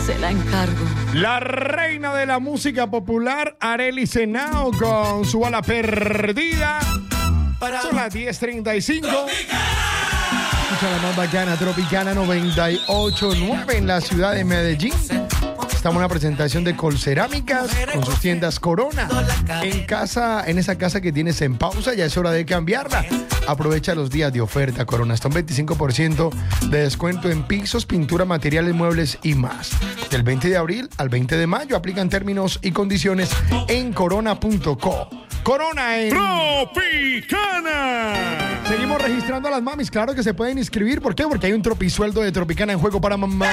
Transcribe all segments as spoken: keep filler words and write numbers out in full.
se la encargo. La reina de la música popular, Arely Senao, con su bala perdida. Son las diez treinta y cinco. Escucha la más bacana, Tropicana noventa y ocho punto nueve en la ciudad de Medellín. Estamos en una presentación de Colcerámicas con sus tiendas Corona. En casa, en esa casa que tienes en pausa, ya es hora de cambiarla. Aprovecha los días de oferta Corona. Hasta un veinticinco por ciento de descuento en pisos, pintura, materiales, muebles y más. Del veinte de abril al veinte de mayo aplican términos y condiciones en corona punto co. Corona en Tropicana. Seguimos registrando a las mamis. Claro que se pueden inscribir. ¿Por qué? Porque hay un tropisueldo de Tropicana en juego para mamá.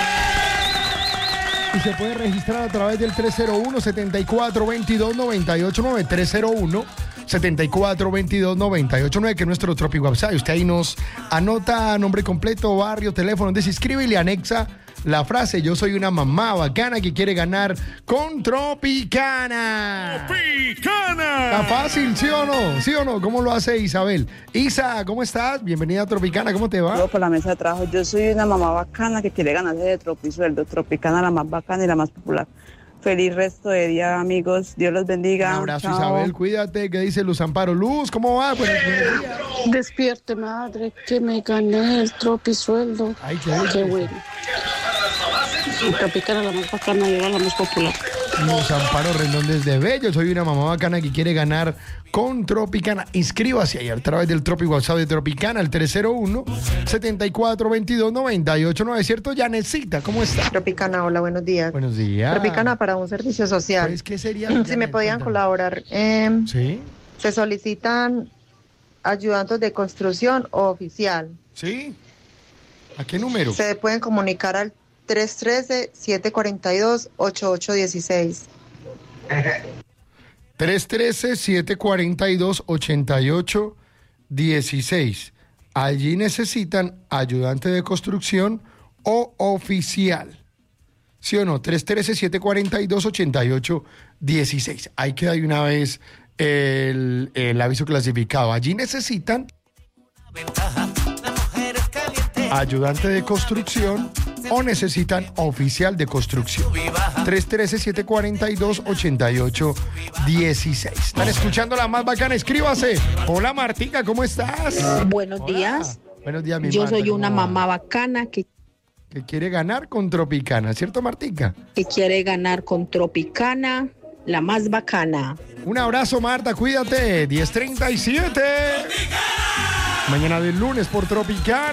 Y se puede registrar a través del tres cero uno, siete cuatro dos dos, nueve ocho nueve, tres cero uno, siete cuatro dos dos, nueve ocho nueve, que es nuestro Tropi website. Usted ahí nos anota nombre completo, barrio, teléfono, donde se inscribe y le anexa la frase: yo soy una mamá bacana que quiere ganar con Tropicana. Tropicana. Está fácil, ¿sí o no? ¿Sí o no? ¿Cómo lo hace Isabel? Isa, ¿cómo estás? Bienvenida a Tropicana, ¿cómo te va? Yo por la mesa de trabajo, yo soy una mamá bacana que quiere ganarse de Tropisueldo. Tropicana, la más bacana y la más popular. Feliz resto de día, amigos. Dios los bendiga. Un abrazo, Chao. Isabel. Cuídate. ¿Qué dice Luz Amparo? Luz, ¿cómo va? Buenos, buenos días. Despierte, madre, que me gané el tropisueldo. Ay, qué, Qué bueno. Y Tropicana, la más bacana y la más popular. Luz Amparo Rendón desde Bello. Soy una mamá bacana que quiere ganar con Tropicana. Inscríbase ahí a través del Tropi WhatsApp de Tropicana, el tres cero uno, siete cuatro dos dos, nueve ocho nueve. ¿Cierto? Yanecita, ¿cómo está? Tropicana, hola, buenos días. Buenos días. Tropicana para un servicio social. Pues, ¿qué sería? Si me Janet, podían cuéntame. colaborar. Eh, ¿Sí? Se solicitan ayudantes de construcción o oficial. ¿Sí? ¿A qué número? Se pueden comunicar al tres uno tres, siete cuatro dos, ocho ocho uno seis. tres uno tres, siete cuatro dos, ocho ocho uno seis. Allí necesitan ayudante de construcción o oficial. ¿Sí o no? tres uno tres, siete cuatro dos, ocho ocho uno seis. Ahí queda de una vez el, el aviso clasificado. Allí necesitan ayudante de construcción o necesitan oficial de construcción. tres uno tres, siete cuatro dos, ocho ocho uno seis. ¿Están escuchando la más bacana? Escríbase. Hola, Martica, ¿cómo estás? Buenos Hola. días. Buenos días, mi Yo Marta, soy una ¿cómo va? mamá bacana que, Que quiere ganar con Tropicana, ¿cierto, Martica? que quiere ganar con Tropicana, la más bacana. Un abrazo, Marta, cuídate. diez treinta y siete. Mañana del lunes por Tropicana.